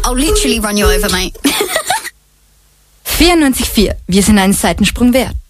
I'll literally run you over, mate. 94,4. Wir sind einen Seitensprung wert.